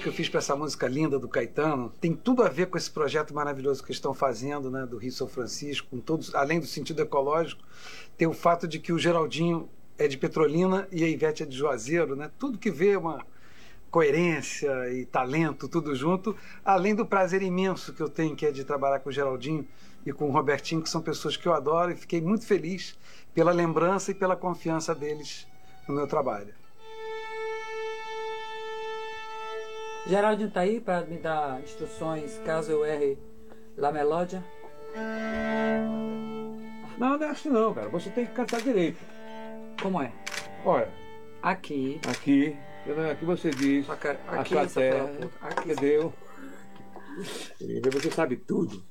que eu fiz para essa música linda do Caetano tem tudo a ver com esse projeto maravilhoso que estão fazendo, né, do Rio São Francisco, com todos, além do sentido ecológico, tem o fato de que o Geraldinho é de Petrolina e a Ivete é de Juazeiro, né? Tudo que vê uma coerência e talento, tudo junto, além do prazer imenso que eu tenho, que é de trabalhar com o Geraldinho e com o Robertinho, que são pessoas que eu adoro, e fiquei muito feliz pela lembrança e pela confiança deles no meu trabalho. Geraldinho tá aí para me dar instruções caso eu erre La Melódia? Não, não é assim não, cara. Você tem que cantar direito. Como é? Olha, Aqui. aqui você diz, Aqui a sua terra, aqui. entendeu? Você sabe tudo.